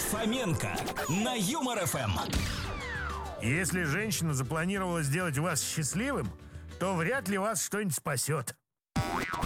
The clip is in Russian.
Фоменко на Юмор ФМ. Если женщина запланировала сделать вас счастливым, то вряд ли вас что-нибудь спасет.